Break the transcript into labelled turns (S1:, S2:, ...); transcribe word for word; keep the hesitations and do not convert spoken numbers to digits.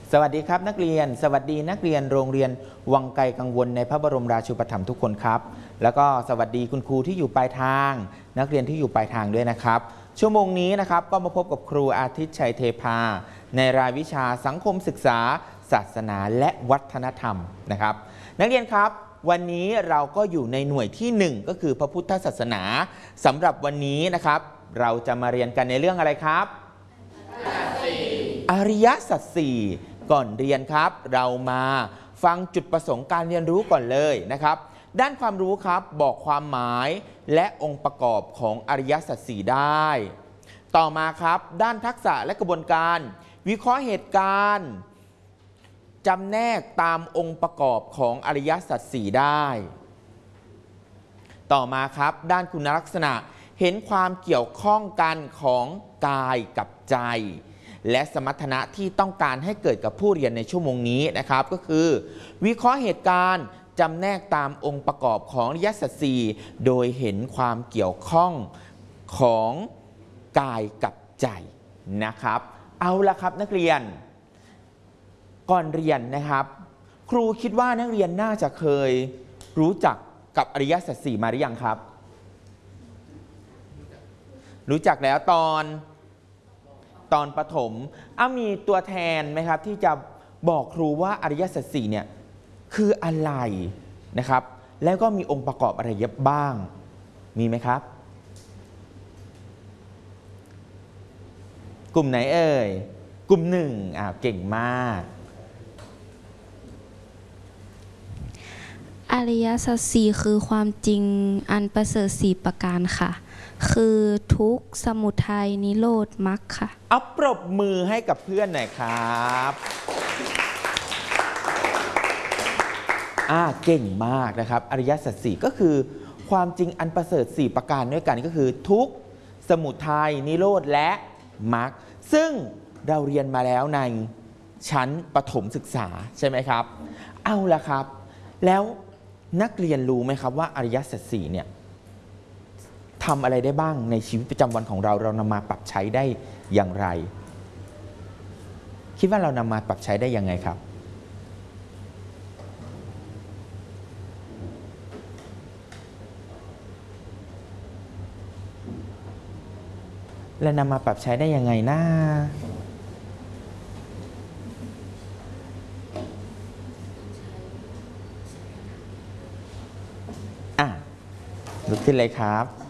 S1: สวัสดีครับนักเรียนสวัสดีนักเรียนโรงเรียนวังไกลกังวลในพระบรมราชูปถัมภ์ทุกคนครับแล้วก็สวัสดีคุณครูที่อยู่ปลายทางนักเรียนที่อยู่ปลายทางด้วยนะครับชั่วโมงนี้นะครับก็มาพบกับครูอาทิตย์ชัยเทพาในรายวิชาสังคมศึกษาศาสนาและวัฒนธรรมนะครับนักเรียนครับวันนี้เราก็อยู่ในหน่วยที่หนึ่งก็คือพระพุทธศาสนาสำหรับวันนี้นะครับเราจะมาเรียนกันในเรื่องอะไรครับอริยสัจสี่ก่อนเรียนครับเรามาฟังจุดประสงค์การเรียนรู้ก่อนเลยนะครับด้านความรู้ครับบอกความหมายและองค์ประกอบของอริยสัจสี่ได้ต่อมาครับด้านทักษะและกระบวนการวิเคราะห์เหตุการณ์จำแนกตามองค์ประกอบของอริยสัจสี่ได้ต่อมาครับด้านคุณลักษณะเห็นความเกี่ยวข้องกันของกายกับใจและสมรรถนะที่ต้องการให้เกิดกับผู้เรียนในชั่วโมงนี้นะครับก็คือวิเคราะห์เหตุการณ์จำแนกตามองค์ประกอบของอริยสัจสี่โดยเห็นความเกี่ยวข้องของกายกับใจนะครับเอาละครับนักเรียนก่อนเรียนนะครับครูคิดว่านักเรียนน่าจะเคยรู้จักกับอริยสัจสี่มาหรือยังครับรู้จักแล้วตอนตอนประถมอ้ามีตัวแทนไหมครับที่จะบอกครูว่าอริยสัจสี่เนี่ยคืออะไรนะครับแล้วก็มีองค์ประกอบอะไรเยอะบ้างมีไหมครับกลุ่มไหนเอ่ยกลุ่มหนึ่งอ่าเก่งมาก
S2: อริยสัจสี่คือความจริงอันประเสริฐสี่ประการค่ะคือทุกข์สมุทัยนิโรธมรรคค่ะ
S1: เอาปรบมือให้กับเพื่อนหน่อยครับอ่าเก่งมากนะครับอริยสัจสี่ก็คือความจริงอันประเสริฐสี่ประการด้วยกันก็คือทุกข์สมุทัยนิโรธและมรรคซึ่งเราเรียนมาแล้วในชั้นประถมศึกษาใช่ไหมครับเอาละครับแล้วนักเรียนรู้ไหมครับว่าอริยสัจสี่เนี่ยทำอะไรได้บ้างในชีวิตประจำวันของเราเรานำมาปรับใช้ได้อย่างไรคิดว่าเรานำมาปรับใช้ได้ยังไงครับและนำมาปรับใช้ได้ยังไงนะอ่ะลุกขึ้นเลยครับ